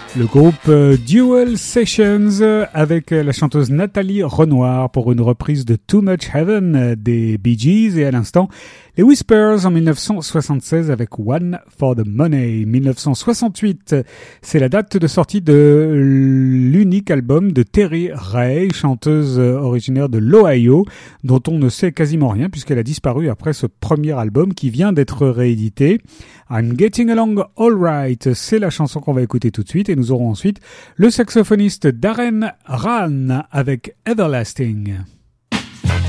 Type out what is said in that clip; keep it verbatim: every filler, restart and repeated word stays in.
Le groupe euh, Dual Sessions euh, avec euh, la chanteuse Nathalie Renoir pour une reprise de Too Much Heaven euh, des Bee Gees et à l'instant les Whispers en dix-neuf cent soixante-seize avec One for the Money. dix-neuf cent soixante-huit, c'est la date de sortie de l'unique album de Terry Ray, chanteuse originaire de l'Ohio, dont on ne sait quasiment rien puisqu'elle a disparu après ce premier album qui vient d'être réédité. I'm Getting Along Alright, c'est la chanson qu'on va écouter tout de suite et nous aurons ensuite le saxophoniste Darren Rahn avec Everlasting.